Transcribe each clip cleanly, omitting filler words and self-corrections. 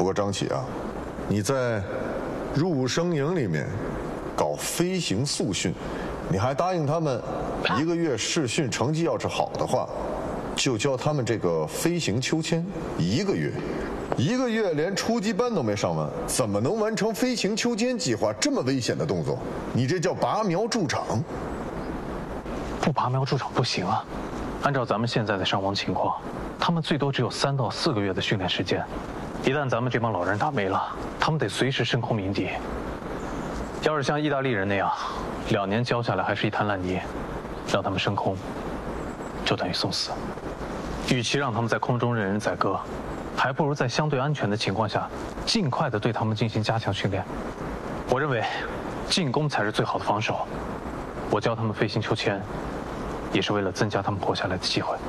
不过张启啊，你在入生营里面搞飞行速训，你还答应他们1个月试训成绩要是好的话，就教他们这个飞行秋千1个月。1个月连初级班都没上完，怎么能完成飞行秋千计划这么危险的动作？你这叫拔苗助长。 不拔苗助长不行啊！按照咱们现在的伤亡情况，他们最多只有3到4个月的训练时间。一旦咱们这帮老人打没了，他们得随时升空迎敌。要是像意大利人那样，2年教下来还是一滩烂泥，让他们升空，就等于送死。与其让他们在空中任人宰割，还不如在相对安全的情况下，尽快地对他们进行加强训练。我认为，进攻才是最好的防守。我教他们飞行秋千，也是为了增加他们活下来的机会。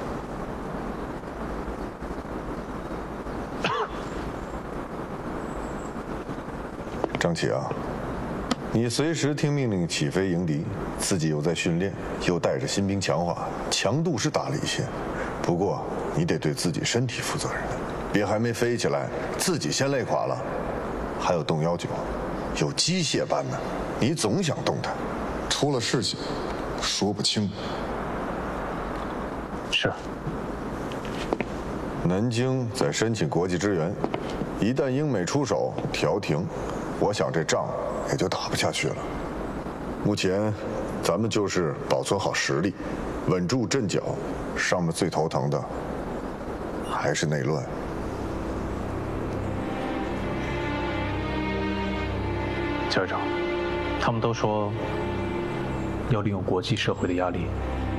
张启啊，你随时听命令起飞迎敌，自己又在训练，又带着新兵强化，强度是大了一些。不过你得对自己身体负责任，别还没飞起来，自己先累垮了。还有动119，有机械班呢，你总想动它， 出了事情说不清。 是。 南京在申请国际支援，一旦英美出手调停，我想这仗也就打不下去了。目前，咱们就是保存好实力，稳住阵脚。上面最头疼的还是内乱。 家长，他们都说要利用国际社会的压力，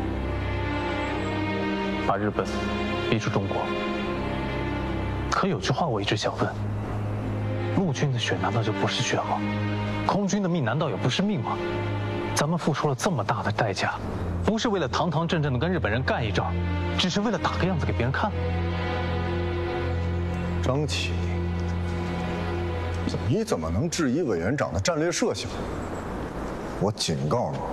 把日本逼出中国。可有句话我一直想问：陆军的血难道就不是血吗？空军的命难道也不是命吗？咱们付出了这么大的代价，不是为了堂堂正正的跟日本人干一仗，只是为了打个样子给别人看。 张启，你怎么能质疑委员长的战略设想？我警告你，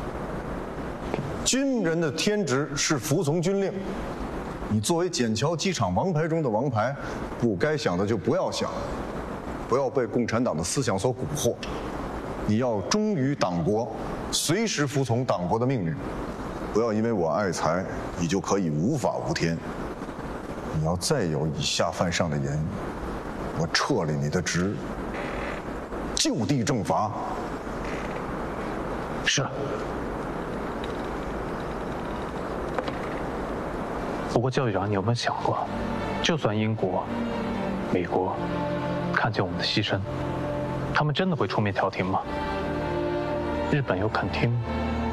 军人的天职是服从军令。你作为笕桥机场王牌中的王牌，不该想的就不要想，不要被共产党的思想所蛊惑。你要忠于党国，随时服从党国的命令。不要因为我爱财，你就可以无法无天。你要再有以下犯上的言语，我撤了你的职，就地正罚。 是。不过教育长，你有没有想过，就算英国、美国看见我们的牺牲，他们真的会出面调停吗？日本又肯听吗？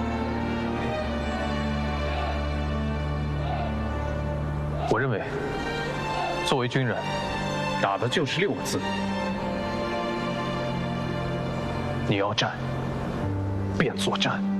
我认为，作为军人，打的就是6个字：你要战，便作战。